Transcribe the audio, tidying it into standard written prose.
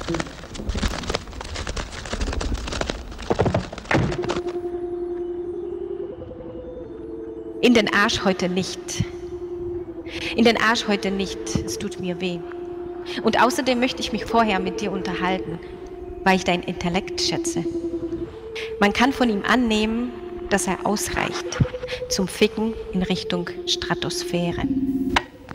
In den Arsch heute nicht. In den Arsch heute nicht. Es tut mir weh. Und außerdem möchte ich mich vorher mit dir unterhalten, weil ich dein Intellekt schätze. Man kann von ihm annehmen, dass er ausreicht zum Ficken in Richtung Stratosphäre.